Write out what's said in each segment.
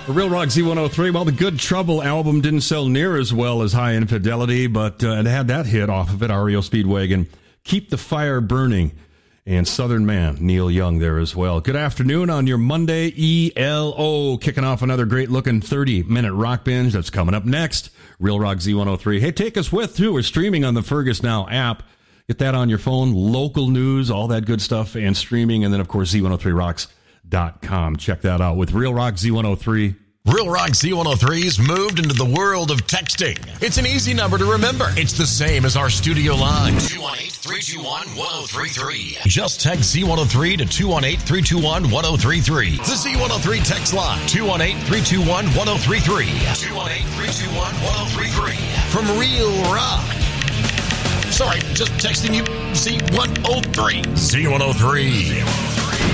Real Rock Z103. Well, the Good Trouble album didn't sell near as well as High Infidelity, but it had that hit off of it, REO Speedwagon. Keep the Fire Burning. And Southern Man, Neil Young there as well. Good afternoon on your Monday, ELO. Kicking off another great-looking 30-minute rock binge that's coming up next. Real Rock Z103. Hey, take us with, too. We're streaming on the Fergus Now app. Get that on your phone. Local news, all that good stuff, and streaming. And then, of course, Z103rocks.com. Check that out with Real Rock Z103. Real Rock Z103's moved into the world of texting. It's an easy number to remember. It's the same as our studio line. 218-321-1033. Just text Z103 to 218-321-1033. The Z103 text line. 218-321-1033. 218-321-1033. From Real Rock. Sorry, just texting you Z103. Z103.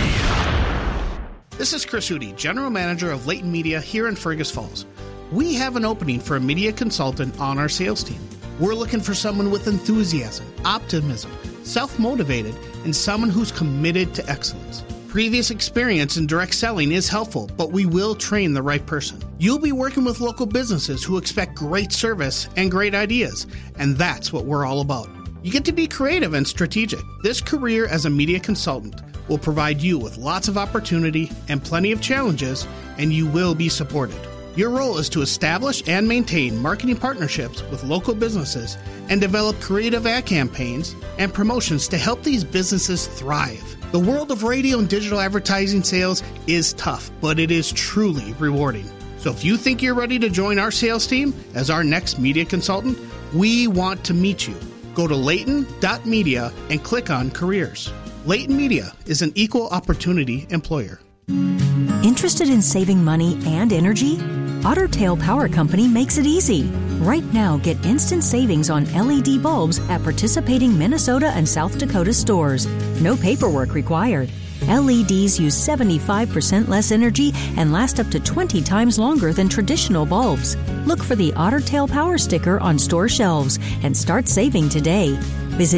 This is Chris Hootie, General Manager of Leighton Media here in Fergus Falls. We have an opening for a media consultant on our sales team. We're looking for someone with enthusiasm, optimism, self-motivated, and someone who's committed to excellence. Previous experience in direct selling is helpful, but we will train the right person. You'll be working with local businesses who expect great service and great ideas, and that's what we're all about. You get to be creative and strategic. This career as a media consultant will provide you with lots of opportunity and plenty of challenges, and you will be supported. Your role is to establish and maintain marketing partnerships with local businesses and develop creative ad campaigns and promotions to help these businesses thrive. The world of radio and digital advertising sales is tough, but it is truly rewarding. So if you think you're ready to join our sales team as our next media consultant, we want to meet you. Go to Leighton.media and click on Careers. Leighton Media is an equal opportunity employer. Interested in saving money and energy? Otter Tail Power Company makes it easy. Right now, get instant savings on LED bulbs at participating Minnesota and South Dakota stores. No paperwork required. LEDs use 75% less energy and last up to 20 times longer than traditional bulbs. Look for the Otter Tail Power sticker on store shelves and start saving today. Visit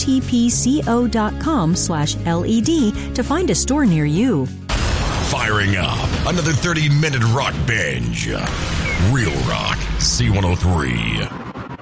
otpco.com/LED to find a store near you. Firing up another 30-minute rock binge. Real Rock Z103.